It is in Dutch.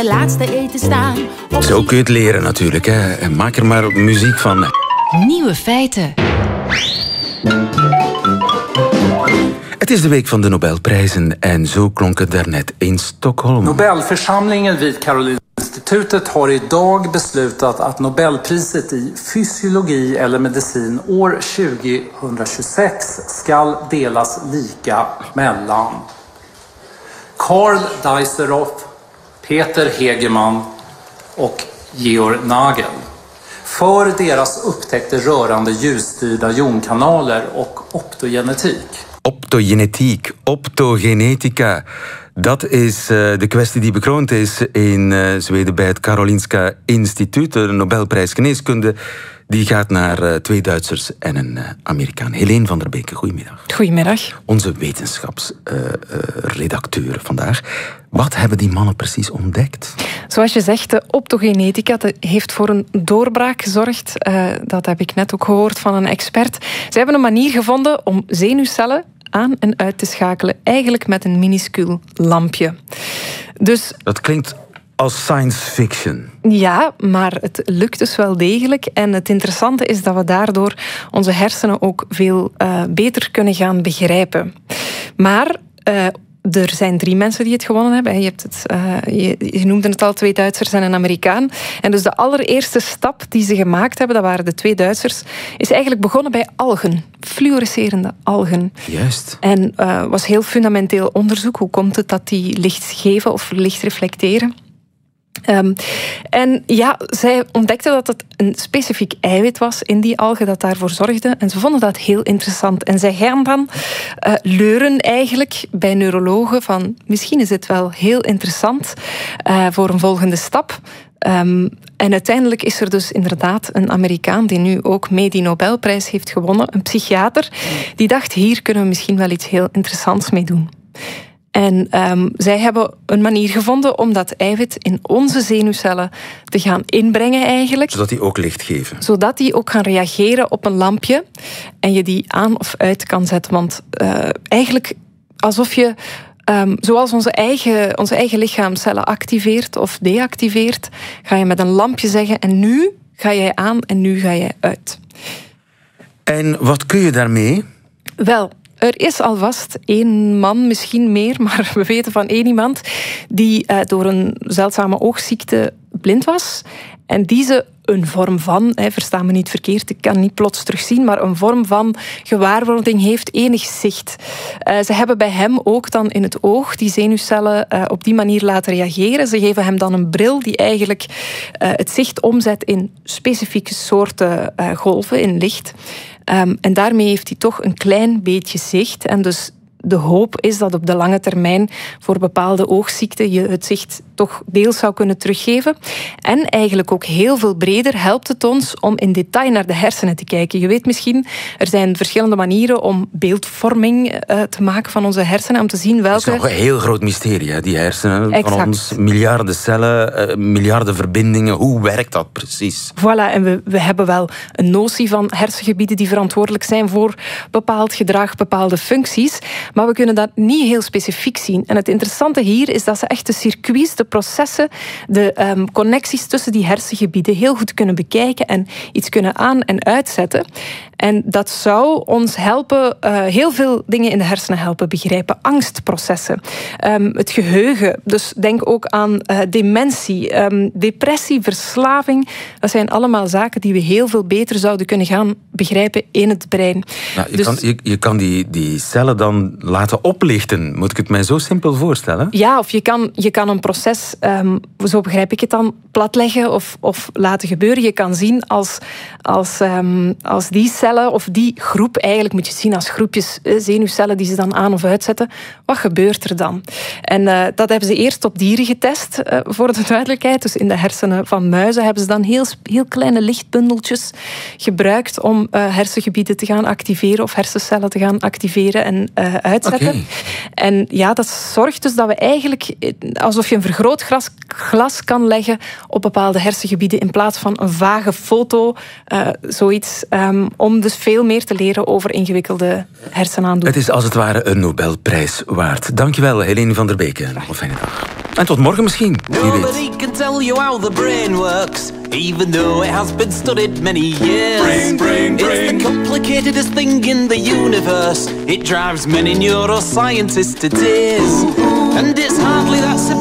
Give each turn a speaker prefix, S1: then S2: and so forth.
S1: Laatste eten staan.
S2: Zo kun je het leren natuurlijk. Hè. Maak er maar muziek van.
S1: Nieuwe feiten.
S2: Het is de week van de Nobelprijzen en zo klonk het daarnet in Stockholm.
S3: Nobelförsamlingen vid Karolinska Institutet har idag beslutat att Nobelpriset i fysiologi eller medicin år 2026 ska delas lika mellan Karl Dijsselhoff, Peter Hegemann och Georg Nagel för deras upptäckter rörande ljusstyrda jonkanaler och optogenetik.
S2: Optogenetica. Dat is de kwestie die bekroond is in Zweden bij het Karolinska Instituut. De Nobelprijs Geneeskunde die gaat naar 2 Duitsers en een Amerikaan. Helene van der Beke, goedemiddag.
S4: Goedemiddag.
S2: Onze wetenschapsredacteur vandaag. Wat hebben die mannen precies ontdekt?
S4: Zoals je zegt, de optogenetica heeft voor een doorbraak gezorgd. Dat heb ik net ook gehoord van een expert. Ze hebben een manier gevonden om zenuwcellen aan en uit te schakelen. Eigenlijk met een minuscuul lampje. Dus
S2: dat klinkt als science fiction.
S4: Ja, maar het lukt dus wel degelijk. En het interessante is dat we daardoor onze hersenen ook veel beter kunnen gaan begrijpen. Maar er zijn 3 mensen die het gewonnen hebben. Je noemde het al, 2 Duitsers en een Amerikaan. En dus de allereerste stap die ze gemaakt hebben, dat waren de 2 Duitsers, is eigenlijk begonnen bij algen. Fluorescerende algen.
S2: Juist.
S4: En was heel fundamenteel onderzoek. Hoe komt het dat die licht geven of licht reflecteren? En ja, zij ontdekten dat het een specifiek eiwit was in die algen dat daarvoor zorgde. En ze vonden dat heel interessant. En zij gaan dan leuren eigenlijk bij neurologen van misschien is het wel heel interessant voor een volgende stap. En uiteindelijk is er dus inderdaad een Amerikaan die nu ook mee die Nobelprijs heeft gewonnen, een psychiater, die dacht hier kunnen we misschien wel iets heel interessants mee doen. En zij hebben een manier gevonden om dat eiwit in onze zenuwcellen te gaan inbrengen eigenlijk.
S2: Zodat die ook licht geven.
S4: Zodat die ook gaan reageren op een lampje en je die aan of uit kan zetten. Want eigenlijk alsof je, zoals onze eigen lichaamcellen activeert of deactiveert, ga je met een lampje zeggen en nu ga jij aan en nu ga jij uit.
S2: En wat kun je daarmee?
S4: Wel, er is alvast 1 man, misschien meer, maar we weten van 1 iemand die door een zeldzame oogziekte blind was. En die ze een vorm van, versta me niet verkeerd, ik kan niet plots terugzien, maar een vorm van gewaarwording heeft, enig zicht. Ze hebben bij hem ook dan in het oog die zenuwcellen op die manier laten reageren. Ze geven hem dan een bril die eigenlijk het zicht omzet in specifieke soorten golven, in licht. En daarmee heeft hij toch een klein beetje zicht. En dus de hoop is dat op de lange termijn voor bepaalde oogziekten je het zicht toch deels zou kunnen teruggeven. En eigenlijk ook heel veel breder helpt het ons om in detail naar de hersenen te kijken. Je weet misschien, er zijn verschillende manieren om beeldvorming te maken van onze hersenen, om te zien welke...
S2: Dat is nog een heel groot mysterie, hè? Die hersenen
S4: exact.
S2: Van ons. Miljarden cellen, miljarden verbindingen. Hoe werkt dat precies?
S4: Voilà, en we hebben wel een notie van hersengebieden die verantwoordelijk zijn voor bepaald gedrag, bepaalde functies. Maar we kunnen dat niet heel specifiek zien. En het interessante hier is dat ze echt de circuits, de processen, de connecties tussen die hersengebieden heel goed kunnen bekijken en iets kunnen aan- en uitzetten. En dat zou ons helpen, heel veel dingen in de hersenen helpen begrijpen. Angstprocessen, het geheugen. Dus denk ook aan dementie, depressie, verslaving. Dat zijn allemaal zaken die we heel veel beter zouden kunnen gaan begrijpen in het brein.
S2: Nou, je kan die cellen dan laten oplichten. Moet ik het mij zo simpel voorstellen?
S4: Ja, of je kan een proces, zo begrijp ik het dan, platleggen of laten gebeuren. Je kan zien als die cellen of die groep, eigenlijk moet je zien als groepjes zenuwcellen die ze dan aan of uitzetten. Wat gebeurt er dan? En dat hebben ze eerst op dieren getest, voor de duidelijkheid. Dus in de hersenen van muizen hebben ze dan heel kleine lichtbundeltjes gebruikt om hersengebieden te gaan activeren of hersencellen te gaan activeren en uitzetten. Okay. En ja, dat zorgt dus dat we eigenlijk alsof je een vergrootglas kan leggen op bepaalde hersengebieden in plaats van een vage foto, zoiets, om dus veel meer te leren over ingewikkelde hersenaandoeningen.
S2: Het is als het ware een Nobelprijs waard. Dankjewel, Helene van der Beke. Nog een fijne dag. En tot morgen misschien. Wie weet.
S5: Nobody can tell you how the brain works, even though it has been studied many years.
S6: Brain.
S5: It's the complicatedest thing in the universe. It drives many neuroscientists to tears. And it's hardly that simple.